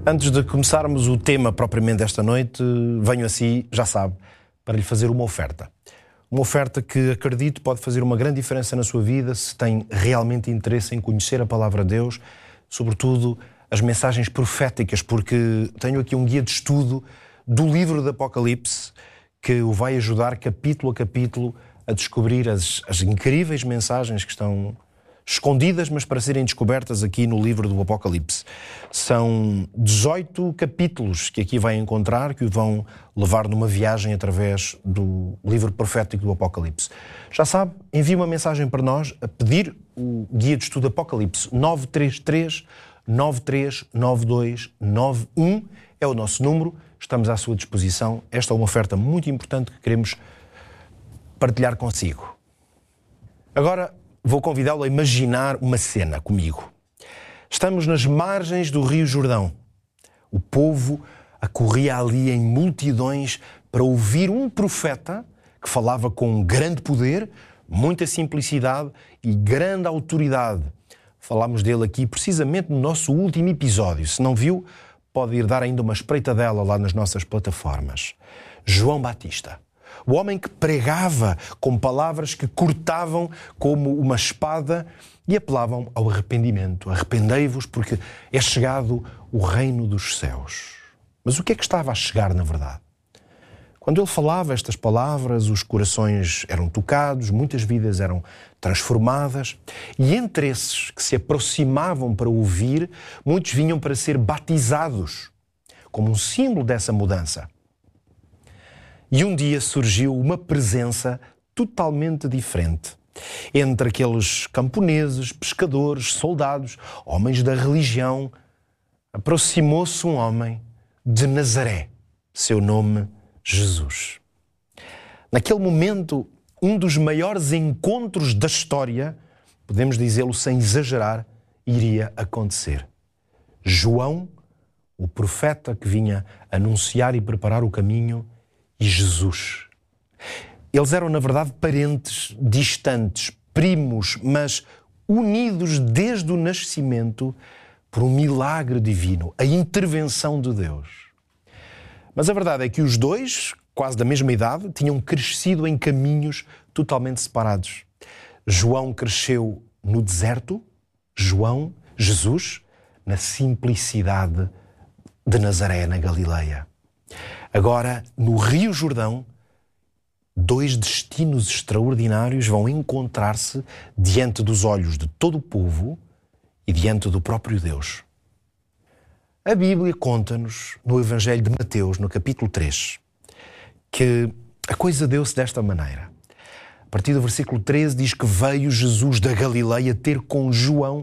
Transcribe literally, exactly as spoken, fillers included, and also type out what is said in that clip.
Antes de começarmos o tema propriamente desta noite, venho assim, já sabe, para lhe fazer uma oferta. Uma oferta que acredito pode fazer uma grande diferença na sua vida se tem realmente interesse em conhecer a Palavra de Deus, sobretudo as mensagens proféticas, porque tenho aqui um guia de estudo do livro do Apocalipse que o vai ajudar capítulo a capítulo a descobrir as, as incríveis mensagens que estão escondidas, mas para serem descobertas aqui no livro do Apocalipse. São dezoito capítulos que aqui vai encontrar, que o vão levar numa viagem através do livro profético do Apocalipse. Já sabe, envie uma mensagem para nós a pedir o guia de estudo Apocalipse. nove três três, nove três nove dois nove um é o nosso número, estamos à sua disposição. Esta é uma oferta muito importante que queremos partilhar consigo. Agora, vou convidá-lo a imaginar uma cena comigo. Estamos nas margens do Rio Jordão. O povo acorria ali em multidões para ouvir um profeta que falava com grande poder, muita simplicidade e grande autoridade. Falámos dele aqui precisamente no nosso último episódio. Se não viu, pode ir dar ainda uma espreitadela lá nas nossas plataformas. João Batista. O homem que pregava com palavras que cortavam como uma espada e apelavam ao arrependimento. Arrependei-vos porque é chegado o reino dos céus. Mas o que é que estava a chegar na verdade? Quando ele falava estas palavras, os corações eram tocados, muitas vidas eram transformadas e entre esses que se aproximavam para ouvir, muitos vinham para ser batizados como um símbolo dessa mudança. E um dia surgiu uma presença totalmente diferente. Entre aqueles camponeses, pescadores, soldados, homens da religião, aproximou-se um homem de Nazaré, seu nome Jesus. Naquele momento, um dos maiores encontros da história, podemos dizê-lo sem exagerar, iria acontecer. João, o profeta que vinha anunciar e preparar o caminho, e Jesus. Eles eram, na verdade, parentes distantes, primos, mas unidos desde o nascimento por um milagre divino, a intervenção de Deus. Mas a verdade é que os dois, quase da mesma idade, tinham crescido em caminhos totalmente separados. João cresceu no deserto, João, Jesus, na simplicidade de Nazaré, na Galileia. Agora, no Rio Jordão, dois destinos extraordinários vão encontrar-se diante dos olhos de todo o povo e diante do próprio Deus. A Bíblia conta-nos, no Evangelho de Mateus, no capítulo três, que a coisa deu-se desta maneira. A partir do versículo treze diz que veio Jesus da Galileia ter com João